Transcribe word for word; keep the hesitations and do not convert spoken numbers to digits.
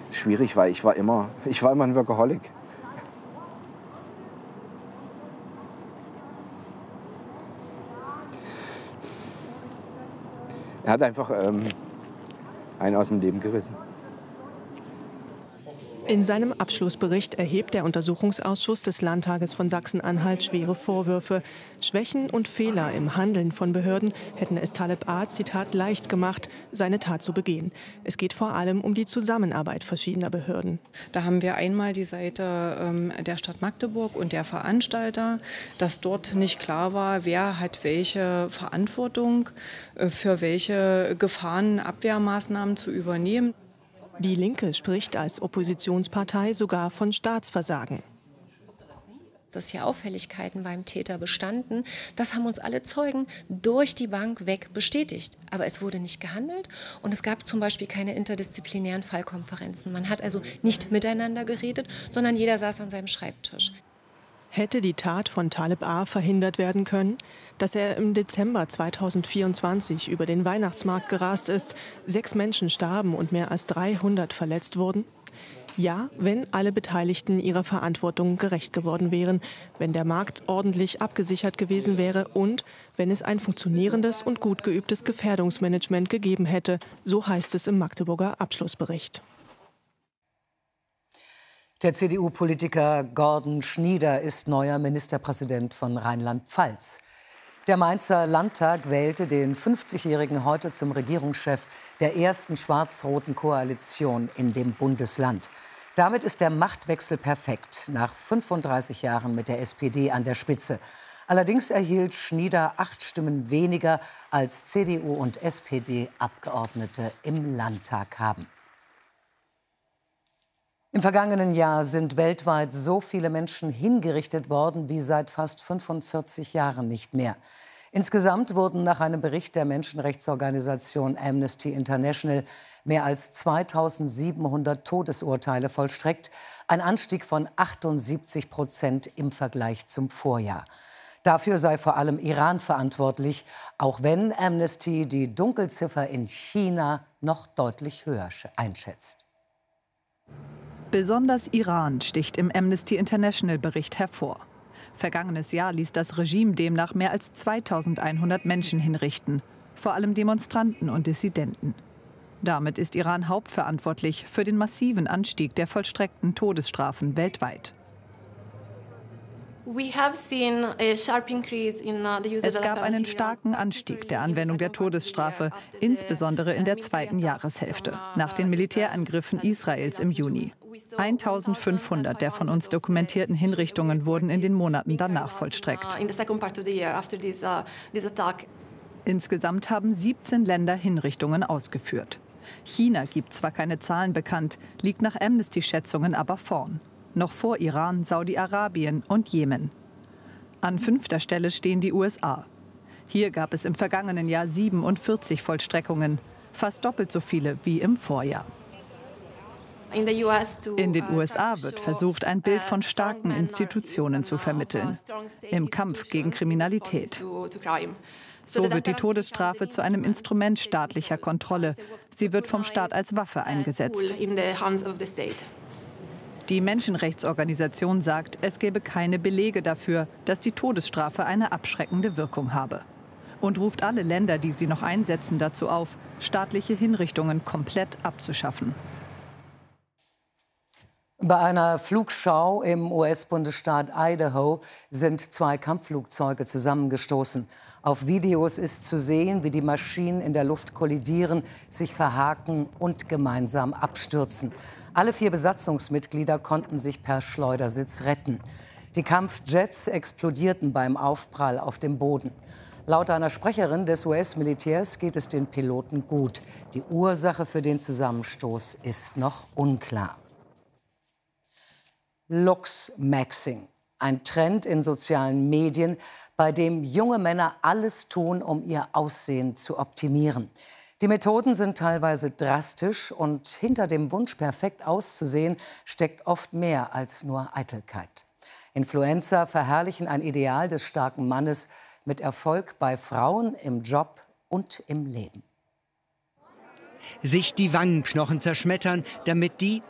schwierig, weil ich war immer, ich war immer ein Workaholic. Er hat einfach ähm, einen aus dem Leben gerissen. In seinem Abschlussbericht erhebt der Untersuchungsausschuss des Landtages von Sachsen-Anhalt schwere Vorwürfe. Schwächen und Fehler im Handeln von Behörden hätten es Taleb A., Zitat, leicht gemacht, seine Tat zu begehen. Es geht vor allem um die Zusammenarbeit verschiedener Behörden. Da haben wir einmal die Seite ähm, der Stadt Magdeburg und der Veranstalter, dass dort nicht klar war, wer hat welche Verantwortung äh, für welche Gefahrenabwehrmaßnahmen zu übernehmen. Die Linke spricht als Oppositionspartei sogar von Staatsversagen. Dass hier Auffälligkeiten beim Täter bestanden, das haben uns alle Zeugen durch die Bank weg bestätigt. Aber es wurde nicht gehandelt und es gab zum Beispiel keine interdisziplinären Fallkonferenzen. Man hat also nicht miteinander geredet, sondern jeder saß an seinem Schreibtisch. Hätte die Tat von Taleb A. verhindert werden können? Dass er im Dezember zweitausendvierundzwanzig über den Weihnachtsmarkt gerast ist, sechs Menschen starben und mehr als dreihundert verletzt wurden? Ja, wenn alle Beteiligten ihrer Verantwortung gerecht geworden wären, wenn der Markt ordentlich abgesichert gewesen wäre und wenn es ein funktionierendes und gut geübtes Gefährdungsmanagement gegeben hätte, so heißt es im Magdeburger Abschlussbericht. Der C D U-Politiker Gordon Schnieder ist neuer Ministerpräsident von Rheinland-Pfalz. Der Mainzer Landtag wählte den fünfzigjährigen heute zum Regierungschef der ersten schwarz-roten Koalition in dem Bundesland. Damit ist der Machtwechsel perfekt, nach fünfunddreißig Jahren mit der S P D an der Spitze. Allerdings erhielt Schnieder acht Stimmen weniger, als C D U und S P D-Abgeordnete im Landtag haben. Im vergangenen Jahr sind weltweit so viele Menschen hingerichtet worden wie seit fast fünfundvierzig Jahren nicht mehr. Insgesamt wurden nach einem Bericht der Menschenrechtsorganisation Amnesty International mehr als zweitausendsiebenhundert Todesurteile vollstreckt, ein Anstieg von achtundsiebzig Prozent im Vergleich zum Vorjahr. Dafür sei vor allem Iran verantwortlich, auch wenn Amnesty die Dunkelziffer in China noch deutlich höher einschätzt. Besonders Iran sticht im Amnesty International-Bericht hervor. Vergangenes Jahr ließ das Regime demnach mehr als zweitausendeinhundert Menschen hinrichten, vor allem Demonstranten und Dissidenten. Damit ist Iran hauptverantwortlich für den massiven Anstieg der vollstreckten Todesstrafen weltweit. Es gab einen starken Anstieg der Anwendung der Todesstrafe, insbesondere in der zweiten Jahreshälfte, nach den Militärangriffen Israels im Juni. eintausendfünfhundert der von uns dokumentierten Hinrichtungen wurden in den Monaten danach vollstreckt. Insgesamt haben siebzehn Länder Hinrichtungen ausgeführt. China gibt zwar keine Zahlen bekannt, liegt nach Amnesty-Schätzungen aber vorn. Noch vor Iran, Saudi-Arabien und Jemen. An fünfter Stelle stehen die U S A. Hier gab es im vergangenen Jahr siebenundvierzig Vollstreckungen, fast doppelt so viele wie im Vorjahr. In den U S A wird versucht, ein Bild von starken Institutionen zu vermitteln, im Kampf gegen Kriminalität. So wird die Todesstrafe zu einem Instrument staatlicher Kontrolle. Sie wird vom Staat als Waffe eingesetzt. Die Menschenrechtsorganisation sagt, es gebe keine Belege dafür, dass die Todesstrafe eine abschreckende Wirkung habe. Und ruft alle Länder, die sie noch einsetzen, dazu auf, staatliche Hinrichtungen komplett abzuschaffen. Bei einer Flugschau im U S-Bundesstaat Idaho sind zwei Kampfflugzeuge zusammengestoßen. Auf Videos ist zu sehen, wie die Maschinen in der Luft kollidieren, sich verhaken und gemeinsam abstürzen. Alle vier Besatzungsmitglieder konnten sich per Schleudersitz retten. Die Kampfjets explodierten beim Aufprall auf dem Boden. Laut einer Sprecherin des U S-Militärs geht es den Piloten gut. Die Ursache für den Zusammenstoß ist noch unklar. Looks-Maxing, ein Trend in sozialen Medien, bei dem junge Männer alles tun, um ihr Aussehen zu optimieren. Die Methoden sind teilweise drastisch und hinter dem Wunsch, perfekt auszusehen, steckt oft mehr als nur Eitelkeit. Influencer verherrlichen ein Ideal des starken Mannes mit Erfolg bei Frauen im Job und im Leben. Sich die Wangenknochen zerschmettern, damit die